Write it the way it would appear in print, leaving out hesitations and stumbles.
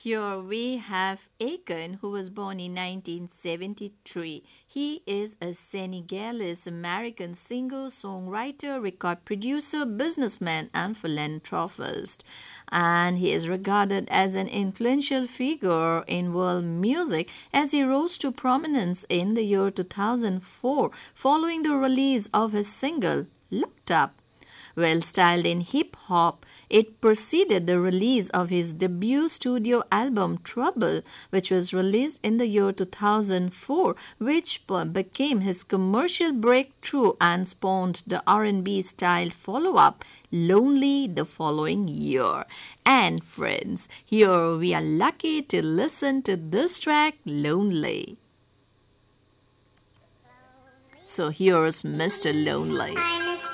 Here we have Akon, who was born in 1973. He is a Senegalese American singer, songwriter, record producer, businessman, and philanthropist. And he is regarded as an influential figure in world music as he rose to prominence in the year 2004 following the release of his single Looked Up. Well styled in hip hop, it preceded the release of his debut studio album Trouble, which was released in the year 2004, which became his commercial breakthrough and spawned the R&B styled follow-up Lonely the following year. And friends, here we are lucky to listen to this track Lonely. So here's Mr. Lonely.